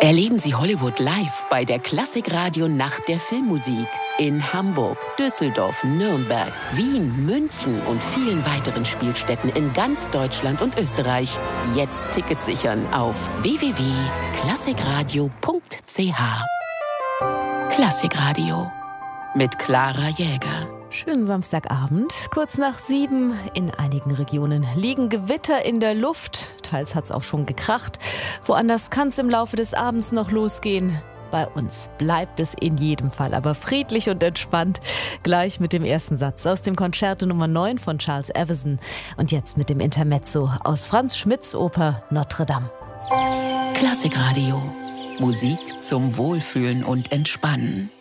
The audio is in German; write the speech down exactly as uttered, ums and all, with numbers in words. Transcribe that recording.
Erleben Sie Hollywood live bei der Klassikradio Nacht der Filmmusik in Hamburg, Düsseldorf, Nürnberg, Wien, München und vielen weiteren Spielstätten in ganz Deutschland und Österreich. Jetzt Tickets sichern auf w w w punkt klassikradio punkt c h. Klassikradio mit Clara Jäger. Schönen Samstagabend, kurz nach sieben. In einigen Regionen liegen Gewitter in der Luft. Teils hat es auch schon gekracht. Woanders kann es im Laufe des Abends noch losgehen. Bei uns bleibt es in jedem Fall aber friedlich und entspannt. Gleich mit dem ersten Satz aus dem Concerto Nummer neun von Charles Evison. Und jetzt mit dem Intermezzo aus Franz Schmidts Oper Notre Dame. Klassikradio. Musik zum Wohlfühlen und Entspannen.